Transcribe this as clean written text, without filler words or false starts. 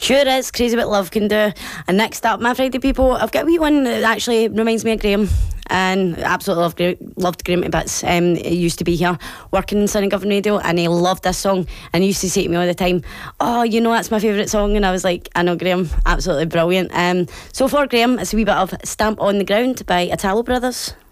Sure is. Crazy What Love Can Do. And next up, my Friday people, I've got a wee one that actually reminds me of Graham. And absolutely loved Graham to bits. He used to be here working in Sunny Govan Radio, and he loved this song, and he used to say to me all the time, oh, you know, that's my favourite song. And I was like, I know, Graham, absolutely brilliant. So for Graham, it's a wee bit of Stamp on the Ground by Italo Brothers.